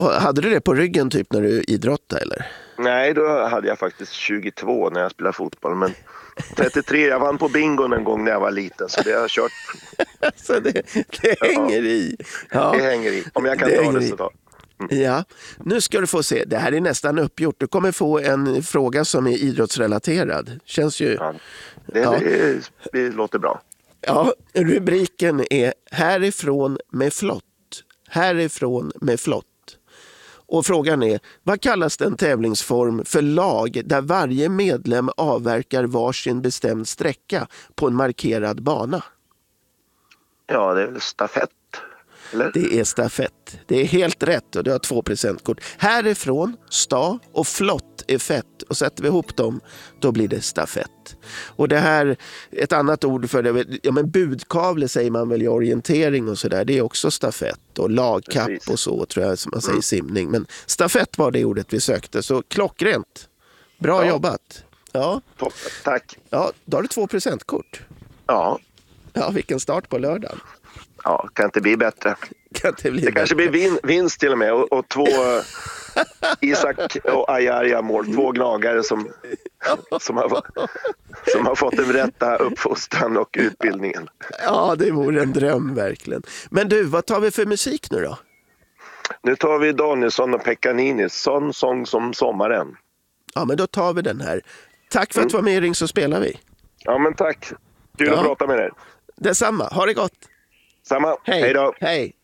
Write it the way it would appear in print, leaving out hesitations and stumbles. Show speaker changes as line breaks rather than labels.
Och hade du det på ryggen typ när du idrottade eller?
Nej, då hade jag faktiskt 22 när jag spelade fotboll. Men 33, jag vann på bingon en gång när jag var liten. Så det har jag kört.
Så det hänger i. Ja,
det hänger i. Om jag kan ta det så då.
Ja, nu ska du få se. Det här är nästan uppgjort. Du kommer få en fråga som är idrottsrelaterad. Känns ju...
Ja, det låter bra.
Ja, rubriken är Härifrån med flott. Härifrån med flott. Och frågan är, vad kallas den tävlingsform för lag där varje medlem avverkar varsin bestämd sträcka på en markerad bana?
Ja, det är väl stafett. Eller?
Det är stafett. Det är helt rätt och du har 2%-kort. Härifrån, sta och flott är fett. Och sätter vi ihop dem, då blir det stafett. Och det här, ett annat ord för det, ja men budkavle säger man väl i orientering och sådär. Det är också stafett och lagkapp. Precis. Och så tror jag som man säger simning. Men stafett var det ordet vi sökte, så klockrent. Bra jobbat. Ja.
Topp, tack.
Ja, då har du 2%-kort.
Ja.
Ja, vilken start på lördagen.
Ja, kan inte bli bättre. Det kanske blir vinst till och med. Och 2 Isak och Ajaria mål. 2 gnagare som har fått den rätta uppfostran och utbildningen.
Ja, det vore en dröm verkligen. Men du, vad tar vi för musik nu då?
Nu tar vi Danielsson och Pekkaninis. Sång som sommaren.
Ja, men då tar vi den här. Tack för att du var med i Ring så spelar vi.
Ja, men tack. Kul att prata med er.
Detsamma. Ha det gott.
Samma. Hej då.
Hej.